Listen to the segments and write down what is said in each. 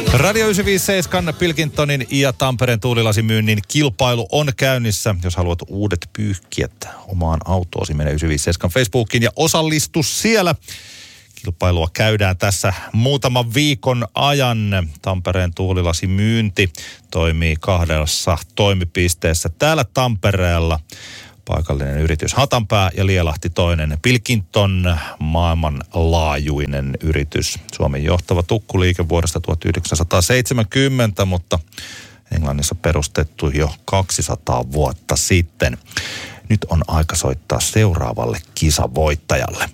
Radio 957 Pilkingtonin ja Tampereen tuulilasimyynnin kilpailu on käynnissä. Jos haluat uudet pyyhkijät omaan autoosi, mene 957 Facebookiin ja osallistu siellä. Kilpailua käydään tässä muutaman viikon ajan. Tampereen tuulilasimyynti toimii 2 toimipisteessä täällä Tampereella. Paikallinen yritys Hatanpää ja Lielahti toinen. Pilkington maailmanlaajuinen yritys. Suomen johtava tukkuliike vuodesta 1970, mutta Englannissa perustettu jo 200 vuotta sitten. Nyt on aika soittaa seuraavalle kisavoittajalle.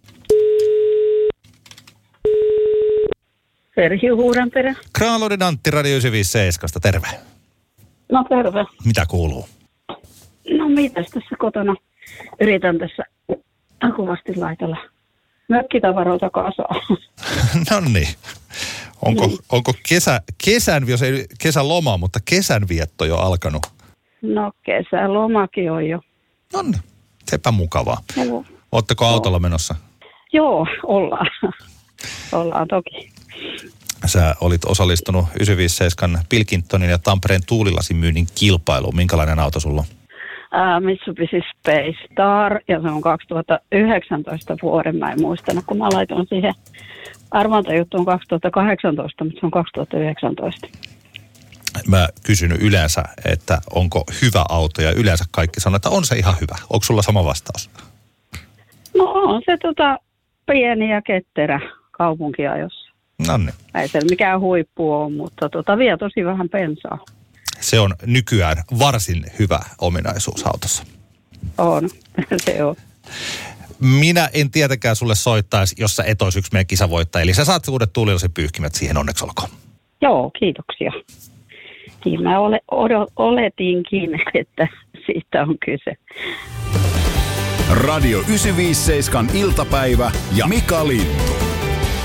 Serhi Huudanperä. Kraaloiden Antti Radio 957, terve. No terve. Mitä kuuluu? No mitäs tässä kotona? Yritän tässä kovasti laitella mökkitavaroita kasaan. No niin. Onko jos ei kesäloma, mutta kesänvietto jo alkanut? No kesälomakin on jo. No niin, sepä mukavaa. No. Ootteko autolla menossa? Joo, ollaan. Ollaan toki. Sä olit osallistunut 957 Pilkingtonin ja Tampereen tuulilasimyynnin kilpailuun. Minkälainen auto sulla on? Mitsubishi Space Star, ja se on 2019 vuoden. Mä en muistanut, kun mä laitoin siihen arvontajuttuun 2018, mutta se on 2019. Mä kysyn yleensä, että onko hyvä auto, ja yleensä kaikki sanoo, että on se ihan hyvä. Onko sulla sama vastaus? No on se pieni ja ketterä kaupunkiajossa. No niin. Ei se mikään huippu ole, mutta vie tosi vähän bensaa. Se on nykyään varsin hyvä ominaisuus autossa. On, se on. Minä en tietenkään sulle soittaisi, jos sä et olisi yksi meidän kisavoittaja. Eli sä saat uudet tuulilasipyyhkimet siihen, onneksi olkoon. Joo, kiitoksia. Niin mä oletinkin, että siitä on kyse. Radio 957 iltapäivä ja Mika Lintu.